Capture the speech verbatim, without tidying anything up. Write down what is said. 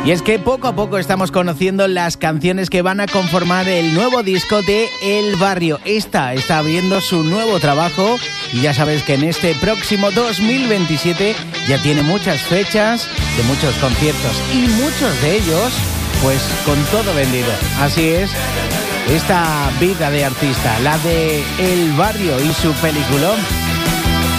Y es que poco a poco estamos conociendo las canciones que van a conformar el nuevo disco de El Barrio. Esta está abriendo su nuevo trabajo y ya sabes que en este próximo dos mil veintisiete ya tiene muchas fechas de muchos conciertos y muchos de ellos pues con todo vendido. Así es, esta vida de artista, la de El Barrio y su peliculón